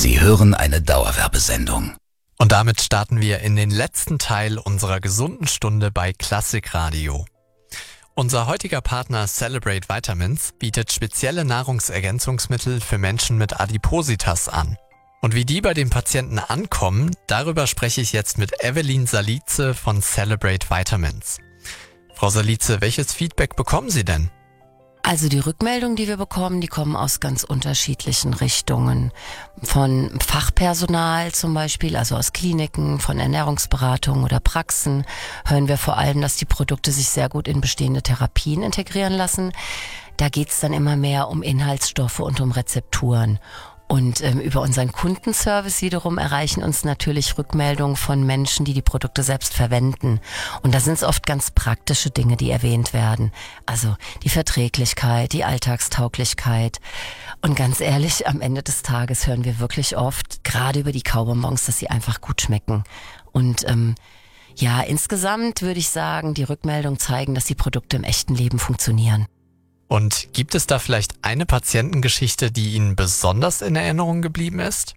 Sie hören eine Dauerwerbesendung. Und damit starten wir in den letzten Teil unserer gesunden Stunde bei Klassikradio. Unser heutiger Partner Celebrate Vitamins bietet spezielle Nahrungsergänzungsmittel für Menschen mit Adipositas an. Und wie die bei den Patienten ankommen, darüber spreche ich jetzt mit Evelyn Salice von Celebrate Vitamins. Frau Salice, welches Feedback bekommen Sie denn? Also die Rückmeldungen, die wir bekommen, die kommen aus ganz unterschiedlichen Richtungen. Von Fachpersonal zum Beispiel, also aus Kliniken, von Ernährungsberatungen oder Praxen, hören wir vor allem, dass die Produkte sich sehr gut in bestehende Therapien integrieren lassen. Da geht's dann immer mehr um Inhaltsstoffe und um Rezepturen. Und über unseren Kundenservice wiederum erreichen uns natürlich Rückmeldungen von Menschen, die die Produkte selbst verwenden. Und da sind es oft ganz praktische Dinge, die erwähnt werden. Also die Verträglichkeit, die Alltagstauglichkeit. Und ganz ehrlich, am Ende des Tages hören wir wirklich oft, gerade über die Kaubonbons, dass sie einfach gut schmecken. Und insgesamt würde ich sagen, die Rückmeldungen zeigen, dass die Produkte im echten Leben funktionieren. Und gibt es da vielleicht eine Patientengeschichte, die Ihnen besonders in Erinnerung geblieben ist?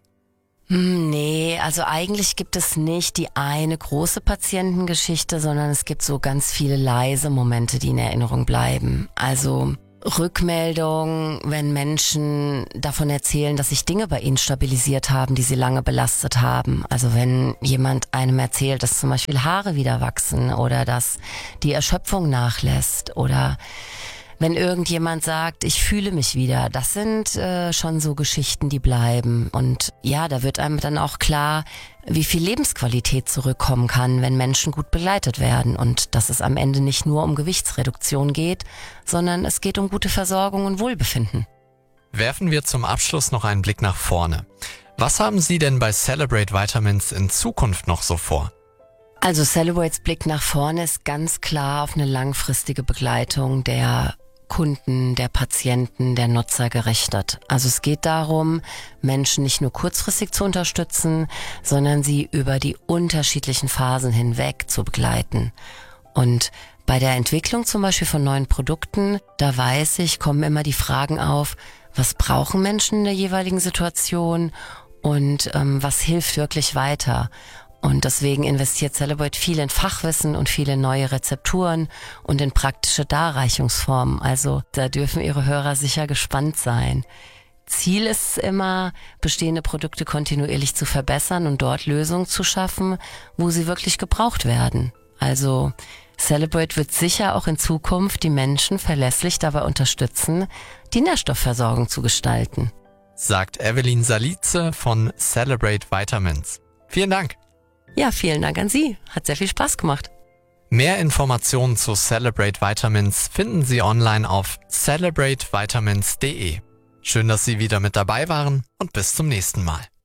Nee, also eigentlich gibt es nicht die eine große Patientengeschichte, sondern es gibt so ganz viele leise Momente, die in Erinnerung bleiben. Also Rückmeldungen, wenn Menschen davon erzählen, dass sich Dinge bei ihnen stabilisiert haben, die sie lange belastet haben. Also wenn jemand einem erzählt, dass zum Beispiel Haare wieder wachsen oder dass die Erschöpfung nachlässt oder wenn irgendjemand sagt, ich fühle mich wieder, das sind schon so Geschichten, die bleiben. Und ja, da wird einem dann auch klar, wie viel Lebensqualität zurückkommen kann, wenn Menschen gut begleitet werden. Und dass es am Ende nicht nur um Gewichtsreduktion geht, sondern es geht um gute Versorgung und Wohlbefinden. Werfen wir zum Abschluss noch einen Blick nach vorne. Was haben Sie denn bei Celebrate Vitamins in Zukunft noch so vor? Also Celebrates Blick nach vorne ist ganz klar auf eine langfristige Begleitung der Kunden, der Patienten, der Nutzer gerichtet. Also es geht darum, Menschen nicht nur kurzfristig zu unterstützen, sondern sie über die unterschiedlichen Phasen hinweg zu begleiten. Und bei der Entwicklung zum Beispiel von neuen Produkten, da weiß ich, kommen immer die Fragen auf, was brauchen Menschen in der jeweiligen Situation und was hilft wirklich weiter? Und deswegen investiert Celebrate viel in Fachwissen und viele neue Rezepturen und in praktische Darreichungsformen. Also da dürfen Ihre Hörer sicher gespannt sein. Ziel ist es immer, bestehende Produkte kontinuierlich zu verbessern und dort Lösungen zu schaffen, wo sie wirklich gebraucht werden. Also Celebrate wird sicher auch in Zukunft die Menschen verlässlich dabei unterstützen, die Nährstoffversorgung zu gestalten. Sagt Evelyn Salice von Celebrate Vitamins. Vielen Dank. Ja, vielen Dank an Sie. Hat sehr viel Spaß gemacht. Mehr Informationen zu Celebrate Vitamins finden Sie online auf celebratevitamins.de. Schön, dass Sie wieder mit dabei waren und bis zum nächsten Mal.